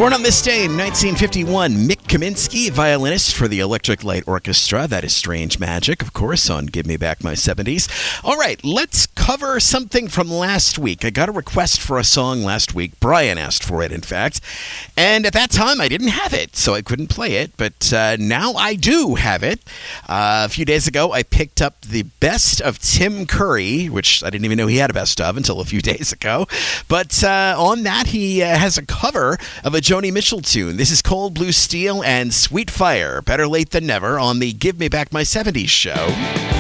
Born on this day in 1951, Mick Kaminsky, violinist for the Electric Light Orchestra. That is Strange Magic, of course, on Give Me Back My 70s. All right, let's cover something from last week. I got a request for a song last week. Brian asked for it, in fact. And at that time, I didn't have it, so I couldn't play it. But now I do have it. A few days ago, I picked up the Best of Tim Curry, which I didn't even know he had a best of until a few days ago. But on that, he has a cover of a Joni Mitchell tune. This is Cold Blue Steel and Sweet Fire. Better late than never on the Give Me Back My 70s show.